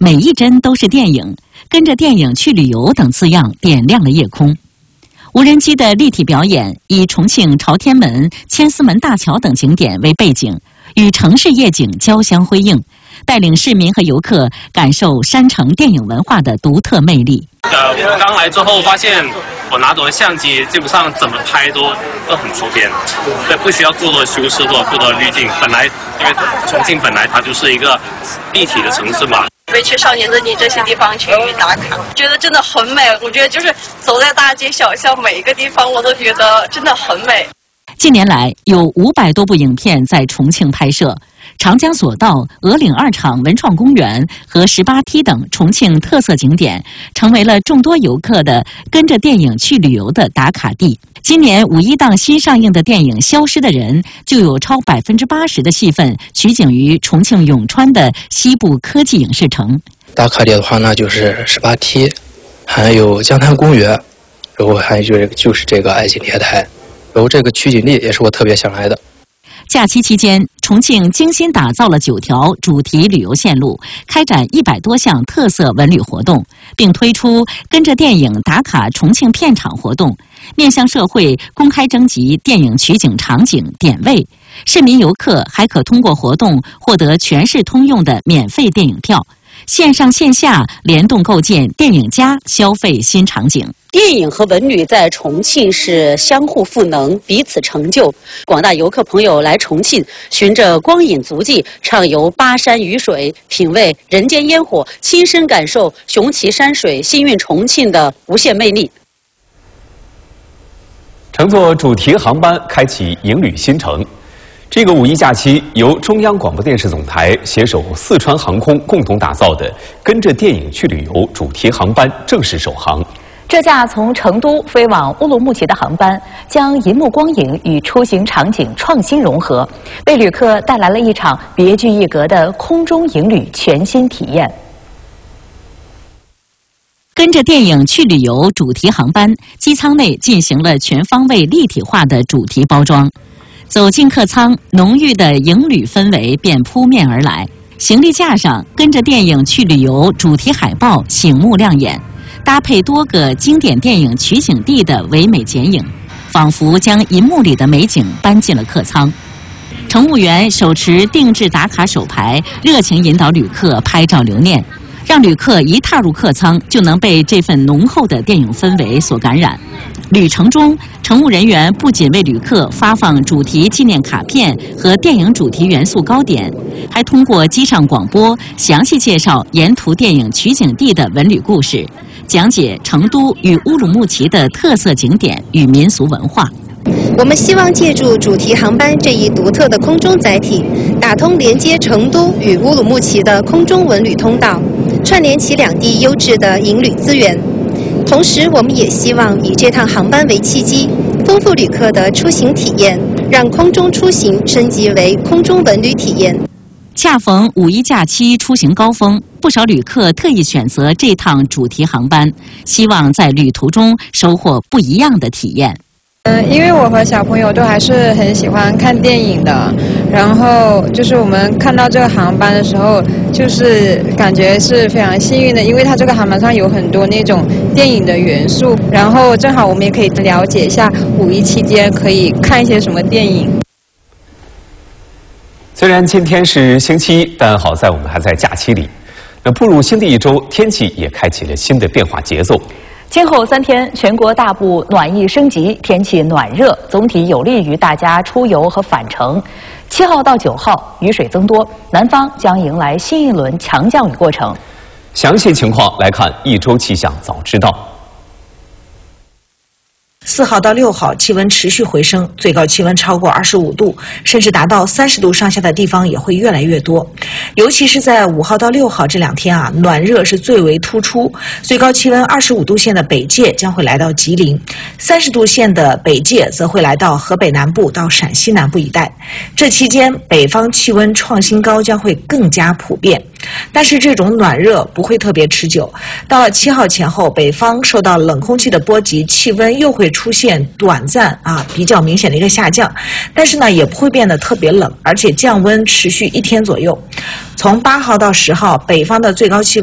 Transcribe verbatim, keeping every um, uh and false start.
每一帧都是电影，跟着电影去旅游等字样点亮了夜空。无人机的立体表演以重庆朝天门、千厮门大桥等景点为背景，与城市夜景交相辉映，带领市民和游客感受山城电影文化的独特魅力。 呃，我刚来之后发现，我拿着相机基本上怎么拍都都很出片，对，不需要过多修饰或过多滤镜。本来因为重庆本来它就是一个立体的城市嘛。 会去少年日记这些地方去打卡，觉得真的很美。我觉得就是走在大街小巷，每一个地方我都觉得真的很美。 近年来，有五百多部影片在重庆拍摄，长江索道、鹅岭二厂文创公园和十八梯等重庆特色景点，成为了众多游客的跟着电影去旅游的打卡地。今年五一档新上映的电影《消失的人》，就有超百分之八十的戏份取景于重庆永川的西部科技影视城。 打卡点的话，那就是十八梯，还有江滩公园，然后还有就是就是这个爱情电台。然后这个取景地也是我特别想来的。 假期期间，重庆精心打造了九条主题旅游线路，开展一百多项特色文旅活动，并推出跟着电影打卡重庆片场活动，面向社会公开征集电影取景场景点位。市民游客还可通过活动获得全市通用的免费电影票，线上线下联动构建电影家消费新场景。 电影和文旅在重庆是相互赋能，彼此成就。广大游客朋友来重庆，循着光影足迹，畅游巴山雨水，品味人间烟火，亲身感受雄奇山水、新韵重庆的无限魅力。 乘坐主题航班开启影旅新城。这个五一假期，由中央广播电视总台携手四川航空共同打造的“跟着电影去旅游”主题航班正式首航。 这架从成都飞往乌鲁木齐的航班，将银幕光影与出行场景创新融合，为旅客带来了一场别具一格的空中影旅全新体验。 跟着电影去旅游主题航班，机舱内进行了全方位立体化的主题包装。走进客舱，浓郁的影旅氛围便扑面而来。行李架上，跟着电影去旅游主题海报醒目亮眼，搭配多个经典电影取景地的唯美剪影，仿佛将银幕里的美景搬进了客舱。乘务员手持定制打卡手牌，热情引导旅客拍照留念，让旅客一踏入客舱就能被这份浓厚的电影氛围所感染。旅程中，乘务人员不仅为旅客发放主题纪念卡片和电影主题元素糕点，还通过机上广播详细介绍沿途电影取景地的文旅故事，讲解成都与乌鲁木齐的特色景点与民俗文化。 我们希望借助主题航班这一独特的空中载体，打通连接成都与乌鲁木齐的空中文旅通道，串联起两地优质的影旅资源。同时，我们也希望以这趟航班为契机，丰富旅客的出行体验，让空中出行升级为空中文旅体验。 恰逢五一假期出行高峰，不少旅客特意选择这趟主题航班，希望在旅途中收获不一样的体验。 嗯，因为我和小朋友都还是很喜欢看电影的，然后就是我们看到这个航班的时候，就是感觉是非常幸运的，因为它这个航班上有很多那种电影的元素，然后正好我们也可以了解一下五一期间可以看一些什么电影。 虽然今天是星期一，但好在我们还在假期里。那步入新的一周，天气也开启了新的变化节奏。 今后三天，全国大部暖意升级，天气暖热，总体有利于大家出游和返程。七号到九号，雨水增多，南方将迎来新一轮强降雨过程。 详细情况来看一周气象早知道。 四号到六号气温持续回升，最高气温超过二十五度，甚至达到三十度上下的地方也会越来越多。尤其是在五号到六号这两天啊，暖热是最为突出，最高气温二十五度线的北界将会来到吉林，三十度线的北界则会来到河北南部到陕西南部一带。这期间北方气温创新高将会更加普遍，但是这种暖热不会特别持久。到了七号前后，北方受到冷空气的波及，气温又会出现短暂啊比较明显的一个下降，但是呢也不会变得特别冷，而且降温持续一天左右。从八号到十号，北方的最高气温